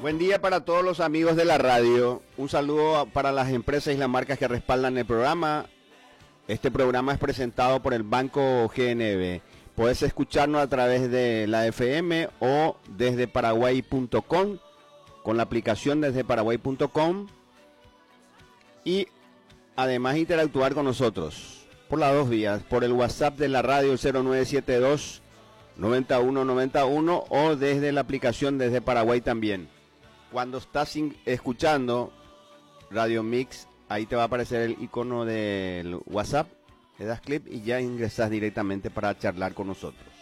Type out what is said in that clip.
Buen día para todos los amigos de la radio. Un saludo para las empresas y las marcas que respaldan el programa. Este programa es presentado por el Banco GNB. Puedes escucharnos a través de la FM o desde paraguay.com con la aplicación desde paraguay.com y además interactuar con nosotros por las dos vías, por el WhatsApp de la radio 0972 9191 o desde la aplicación desde Paraguay también. Cuando estás escuchando Radio Mix, ahí te va a aparecer el icono del WhatsApp, le das clic y ya ingresas directamente para charlar con nosotros.